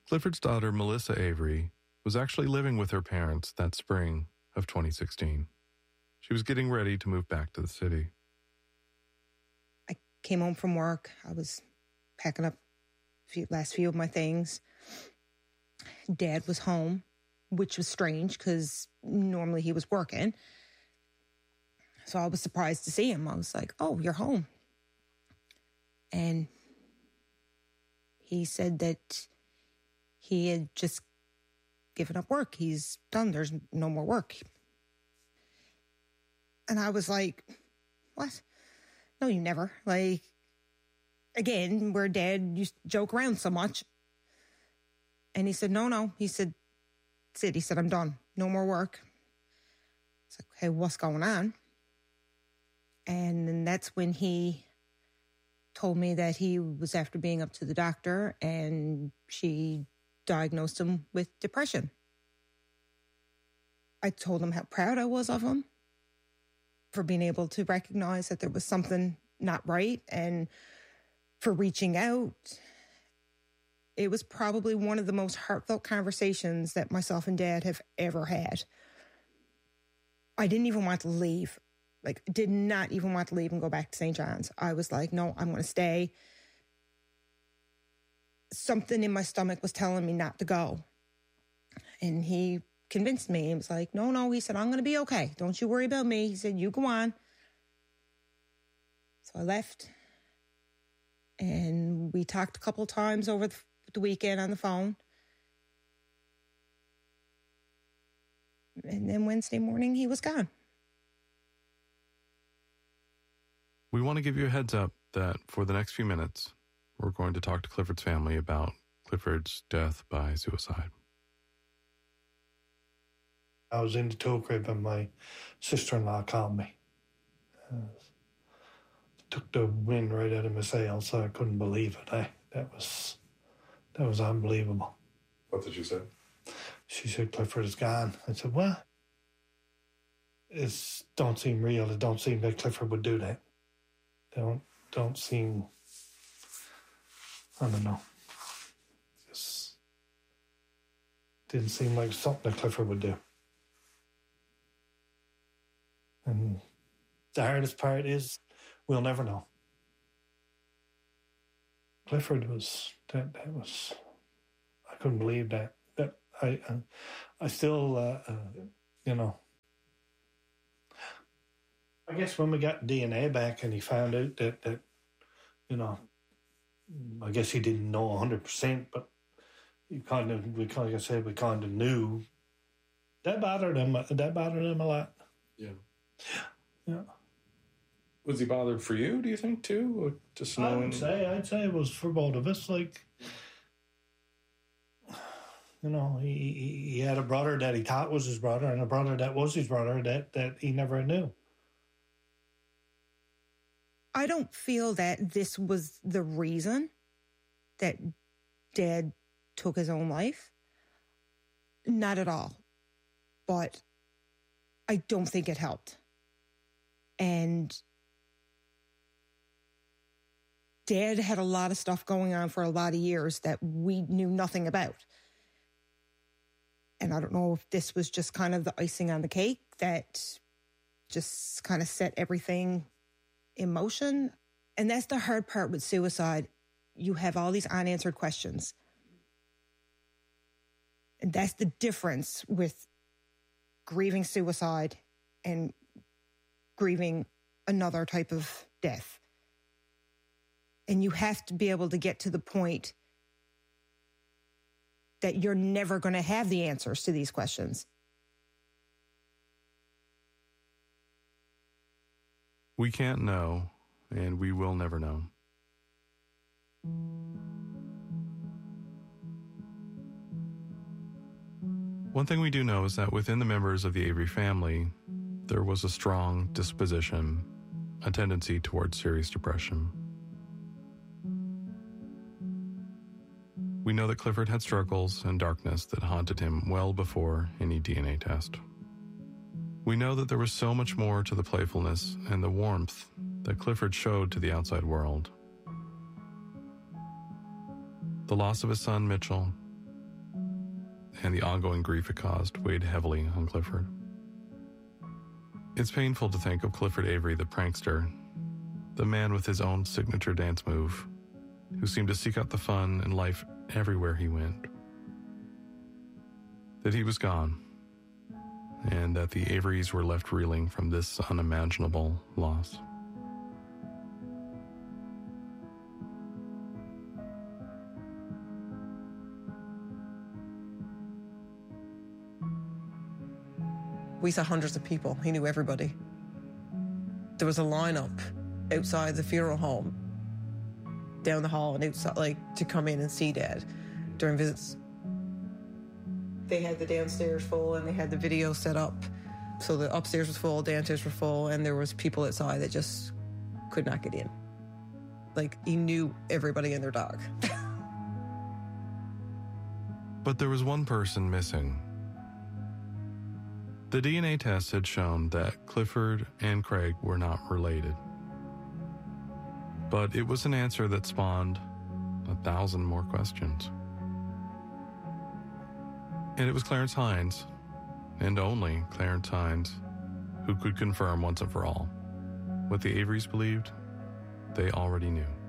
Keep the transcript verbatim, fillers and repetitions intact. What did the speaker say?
Clifford's daughter, Melissa Avery, was actually living with her parents that spring of twenty sixteen. She was getting ready to move back to the city. I came home from work. I was packing up the last few of my things. Dad was home, which was strange because normally he was working. So I was surprised to see him. I was like, oh, you're home. And he said that he had just given up work. He's done. There's no more work. And I was like, what? No, you never. Like, again, where Dad used to joke around so much. And he said, no, no. He said, Sid, he said, I'm done. No more work. It's like, hey, what's going on? And then that's when he told me that he was after being up to the doctor and she diagnosed him with depression. I told him how proud I was of him for being able to recognize that there was something not right and for reaching out. It was probably one of the most heartfelt conversations that myself and Dad have ever had. I didn't even want to leave. Like, did not even want to leave and go back to Saint John's. I was like, no, I'm going to stay. Something in my stomach was telling me not to go. And he convinced me. He was like, no, no. He said, I'm going to be okay. Don't you worry about me. He said, you go on. So I left. And we talked a couple of times over the, the weekend on the phone. And then Wednesday morning, he was gone. We want to give you a heads up that for the next few minutes, we're going to talk to Clifford's family about Clifford's death by suicide. I was in the tool crib and my sister-in-law called me. Uh, took the wind right out of my sails, so I couldn't believe it. I, that was that was unbelievable. What did she say? She said, Clifford is gone. I said, what? It don't seem real. It don't seem like Clifford would do that. Don't don't seem, I don't know. Just didn't seem like something that Clifford would do. And the hardest part is we'll never know. Clifford was, that, that was, I couldn't believe that. That I, I, I still, uh, uh, you know, I guess when we got D N A back and he found out that, that you know, I guess he didn't know one hundred percent, but he kind of, we kind of said we kind of knew. That bothered him. That bothered him a lot. Yeah. Yeah. Was he bothered for you, do you think, too? Or just knowing? I would say, I'd say it was for both of us. Like, you know, he, he, he had a brother that he thought was his brother and a brother that was his brother that, that he never knew. I don't feel that this was the reason that Dad took his own life. Not at all. But I don't think it helped. And Dad had a lot of stuff going on for a lot of years that we knew nothing about. And I don't know if this was just kind of the icing on the cake that just kind of set everything in motion. And that's the hard part with suicide. You have all these unanswered questions. And that's the difference with grieving suicide and grieving another type of death. And you have to be able to get to the point that you're never going to have the answers to these questions. We can't know, and we will never know. One thing we do know is that within the members of the Avery family, there was a strong disposition, a tendency towards serious depression. We know that Clifford had struggles and darkness that haunted him well before any D N A test. We know that there was so much more to the playfulness and the warmth that Clifford showed to the outside world. The loss of his son, Mitchell, and the ongoing grief it caused weighed heavily on Clifford. It's painful to think of Clifford Avery, the prankster, the man with his own signature dance move, who seemed to seek out the fun and life everywhere he went. That he was gone, and that the Averys were left reeling from this unimaginable loss. We saw hundreds of people. He knew everybody. There was a lineup outside the funeral home, down the hall and outside, like, to come in and see Dad during visits. They had the downstairs full and they had the video set up. So the upstairs was full, downstairs were full, and there was people outside that just could not get in. Like, he knew everybody and their dog. But there was one person missing. The D N A test had shown that Clifford and Craig were not related. But it was an answer that spawned a thousand more questions. And it was Clarence Hines, and only Clarence Hines, who could confirm once and for all what the Averys believed they already knew.